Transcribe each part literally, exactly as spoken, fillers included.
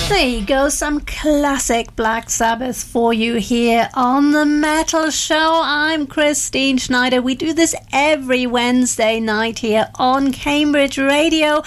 There you go, some classic Black Sabbath for you here on The Metal Show. I'm Christine Schneider. We do this every Wednesday night here on Cambridge Radio.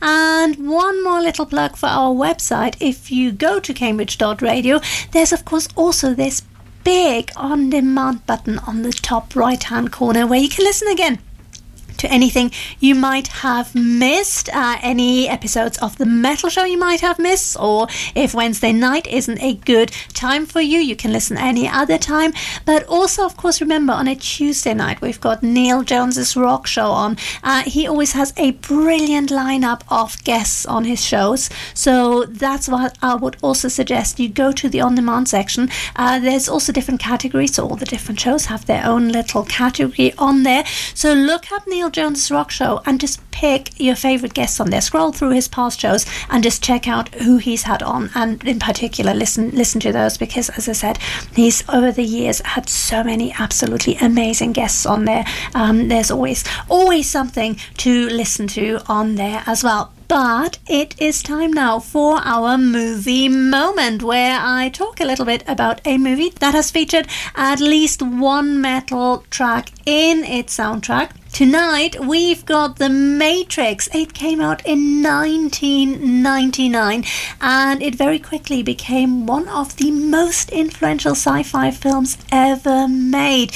And one more little plug for our website. If you go to cambridge dot radio, there's of course also this big on-demand button on the top right-hand corner where you can listen again to anything you might have missed, uh, any episodes of The Metal Show you might have missed, or if Wednesday night isn't a good time for you, you can listen any other time. But also, of course, remember, on a Tuesday night, we've got Neil Jones's Rock Show on. Uh, he always has a brilliant lineup of guests on his shows, so that's what I would also suggest you go to the on-demand section. Uh, there's also different categories, so all the different shows have their own little category on there. So look up Neil Jones' Rock Show and just pick your favorite guests on there. Scroll through his past shows and just check out who he's had on, and in particular listen listen to those, because as I said, he's over the years had so many absolutely amazing guests on there. Um, there's always always something to listen to on there as well. But it is time now for our movie moment, where I talk a little bit about a movie that has featured at least one metal track in its soundtrack. Tonight we've got The Matrix. It came out in nineteen ninety-nine and it very quickly became one of the most influential sci-fi films ever made.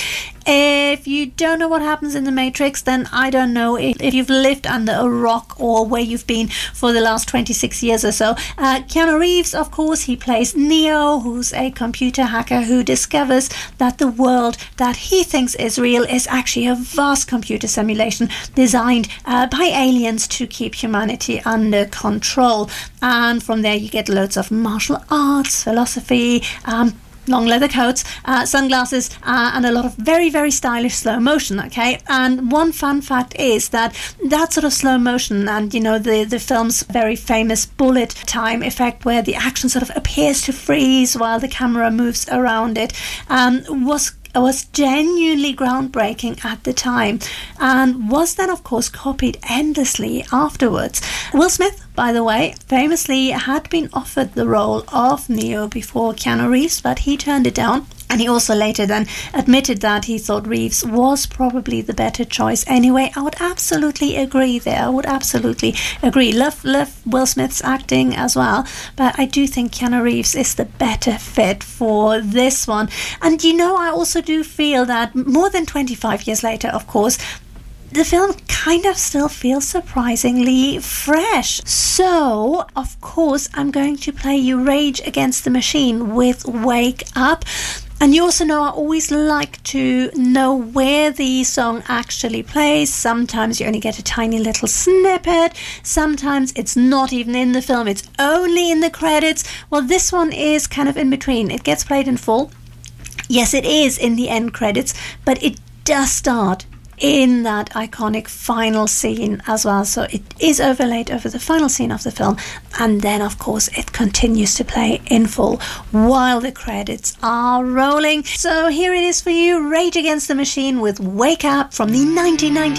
If you don't know what happens in The Matrix, then I don't know if, if you've lived under a rock or where you've been for the last twenty-six years or so. Uh, Keanu Reeves, of course, he plays Neo, who's a computer hacker who discovers that the world that he thinks is real is actually a vast computer simulation designed uh, by aliens to keep humanity under control. And from there you get loads of martial arts, philosophy, um, long leather coats, uh, sunglasses, uh, and a lot of very, very stylish slow motion, okay? And one fun fact is that that sort of slow motion and, you know, the, the film's very famous bullet time effect where the action sort of appears to freeze while the camera moves around it, um, was was genuinely groundbreaking at the time, and was then of course copied endlessly afterwards. Will Smith, by the way, famously had been offered the role of Neo before Keanu Reeves, but he turned it down. And he also later then admitted that he thought Reeves was probably the better choice anyway. I would absolutely agree there. I would absolutely agree. Love, love Will Smith's acting as well. But I do think Keanu Reeves is the better fit for this one. And, you know, I also do feel that more than twenty-five years later, of course, the film kind of still feels surprisingly fresh. So, of course, I'm going to play you Rage Against the Machine with Wake Up. And you also know I always like to know where the song actually plays. Sometimes you only get a tiny little snippet. Sometimes it's not even in the film. It's only in the credits. Well, this one is kind of in between. It gets played in full. Yes, it is in the end credits, but it does start in that iconic final scene as well. So it is overlaid over the final scene of the film, and then of course it continues to play in full while the credits are rolling. So here it is for you, Rage Against the Machine with Wake Up from the nineteen ninety